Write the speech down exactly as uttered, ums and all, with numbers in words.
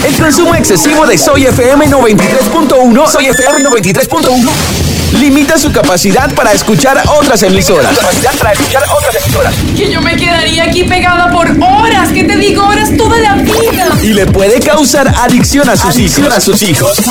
El consumo excesivo de Soy F M noventa y tres punto uno, Soy F M noventa y tres punto uno, limita su capacidad para escuchar otras emisoras. Capacidad para escuchar otras emisoras. Que yo me quedaría aquí pegada por horas, ¿qué te digo? Horas toda la vida. Y le puede causar adicción a sus hijos. A sus hijos.